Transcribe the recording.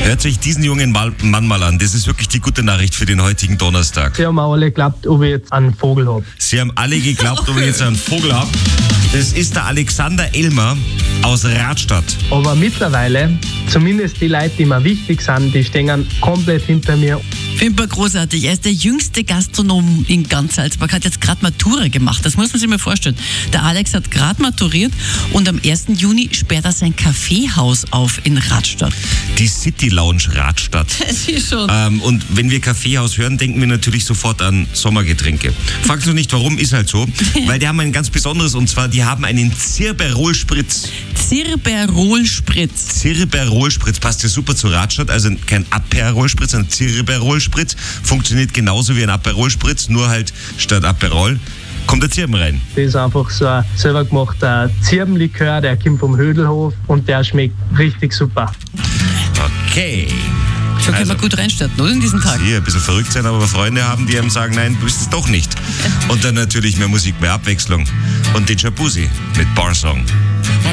Hört euch diesen jungen Mann mal an. Das ist wirklich die gute Nachricht für den heutigen Donnerstag. Sie haben auch alle geglaubt, ob ich jetzt einen Vogel habe. Sie haben alle geglaubt, ob ich jetzt einen Vogel habe. Das ist der Alexander Elmer aus Radstadt. Aber mittlerweile, zumindest die Leute, die mir wichtig sind, die stehen komplett hinter mir. Findbar großartig. Er ist der jüngste Gastronom in ganz Salzburg, hat jetzt gerade Matura gemacht. Das muss man sich mal vorstellen. Der Alex hat gerade maturiert und am 1. Juni sperrt er sein Kaffeehaus auf in Radstadt. Die City Lounge Radstadt. Das ist schon. Und wenn wir Kaffeehaus hören, denken wir natürlich sofort an Sommergetränke. Fragst du nicht, warum? Ist halt so. Weil die haben ein ganz besonderes, und zwar, die haben einen Zirberol-Spritz. Zirberol-Spritz. Zirberol-Spritz passt ja super zu Radstadt, also kein Aperol-Spritz, sondern Zirberol-Spritz. Funktioniert genauso wie ein Aperol-Spritz, nur halt statt Aperol kommt der Zirben rein. Das ist einfach so ein selber gemachter Zirbenlikör, der kommt vom Hödelhof und der schmeckt richtig super. Okay. So können wir gut reinstarten, oder, in diesen Tag? Hier ein bisschen verrückt sein, aber Freunde haben, die einem sagen, nein, du bist es doch nicht. Und dann natürlich mehr Musik, mehr Abwechslung. Und den Jacuzzi mit Barsong.